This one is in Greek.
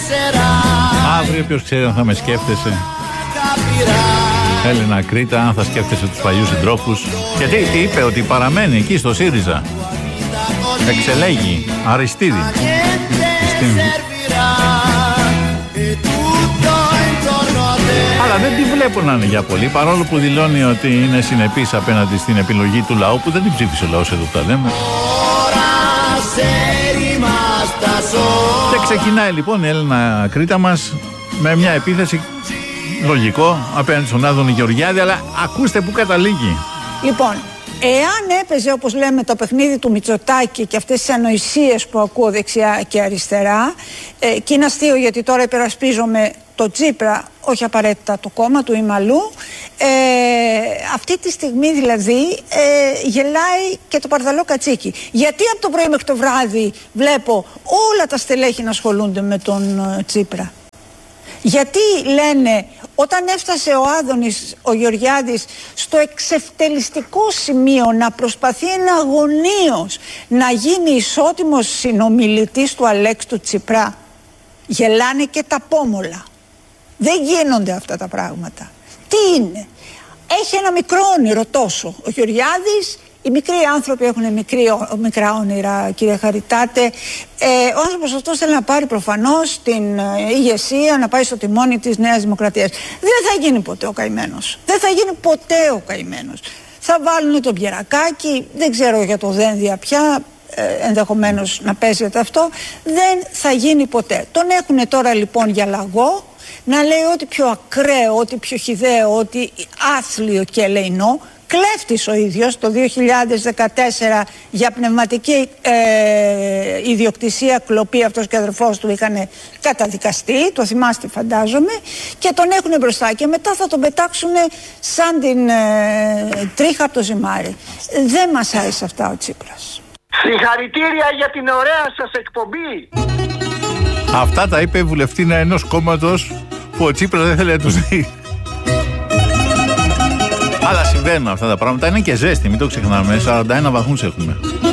Αύριο ποιος ξέρει αν θα με σκέφτεσαι. Έλληνα Κρήτα, αν θα σκέφτεσαι τους παλιούς συντρόφους. Γιατί είπε ότι παραμένει εκεί στο ΣΥΡΙΖΑ. Εξελέγει Αριστίδη. Αλλά δεν τη βλέπω να είναι για πολύ, παρόλο που δηλώνει ότι είναι συνεπής απέναντι στην επιλογή του λαού, που δεν την ψήφισε ο λαός, εδώ που τα λέμε. Και ξεκινάει λοιπόν η Έλληνα Κρήτα μας με μια επίθεση, λογικό, απέναντι στον Άδωνη Γεωργιάδη, αλλά ακούστε που καταλήγει. Λοιπόν, εάν έπαιζε, όπως λέμε, το παιχνίδι του Μητσοτάκη και αυτές τις ανοησίες που ακούω δεξιά και αριστερά, και είναι αστείο γιατί τώρα υπερασπίζομαι το Τσίπρα, όχι απαραίτητα το κόμμα του Ιμαλού, αυτή τη στιγμή δηλαδή γελάει και το παρδαλό κατσίκι. Γιατί από το πρωί μέχρι το βράδυ βλέπω όλα τα στελέχη να ασχολούνται με τον Τσίπρα? Γιατί λένε, όταν έφτασε ο Άδωνης, ο Γεωργιάδης, στο εξευτελιστικό σημείο να προσπαθεί εναγωνίως να γίνει ισότιμος συνομιλητής του Αλέξη του Τσιπρά, γελάνε και τα πόμολα. Δεν γίνονται αυτά τα πράγματα. Τι είναι? Έχει ένα μικρό όνειρο τόσο ο Γεωργιάδης. Οι μικροί άνθρωποι έχουν μικρά όνειρα, κύριε Χαριτάτε. Ο άνθρωπος αυτός θέλει να πάρει προφανώς την ηγεσία, να πάει στο τιμόνι της Νέας Δημοκρατίας. Δεν θα γίνει ποτέ ο καημένος. Δεν θα γίνει ποτέ ο καημένος. Θα βάλουν τον Πιερακάκη, δεν ξέρω για το Δένδια πια, ενδεχομένως να παίζεται αυτό. Δεν θα γίνει ποτέ. Τον έχουν τώρα λοιπόν για λαγό, να λέει ό,τι πιο ακραίο, ό,τι πιο χυδαίο, ό,τι άθλιο και ελεεινό. Κλέφτης ο ίδιος το 2014 για πνευματική ιδιοκτησία, κλοπή, αυτός και ο αδερφός του είχαν καταδικαστεί, το θυμάστε φαντάζομαι, και τον έχουν μπροστά και μετά θα τον πετάξουν σαν την τρίχα από το ζυμάρι. Δεν μας άρεσε αυτά ο Τσίπρας. Συγχαρητήρια για την ωραία σας εκπομπή. Αυτά τα είπε η βουλευτήνα ενός κόμματος που ο Τσίπρας δεν θέλει να τους δει. Αλλά συμβαίνουν αυτά τα πράγματα. Είναι και ζέστη, μην το ξεχνάμε. 41 βαθμούς έχουμε.